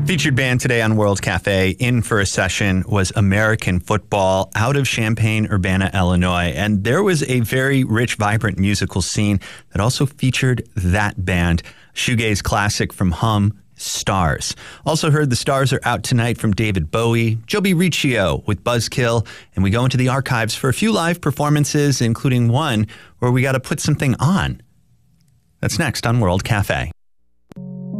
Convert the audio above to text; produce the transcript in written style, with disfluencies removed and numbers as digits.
Featured band today on World Cafe in for a session was American Football out of Champaign-Urbana, Illinois. And there was a very rich, vibrant musical scene that also featured that band. Shoegaze classic from Hum, Stars. Also heard The Stars are out tonight from David Bowie, Joby Riccio with Buzzkill, and we go into the archives for a few live performances, including one where we got to put something on. That's next on World Cafe.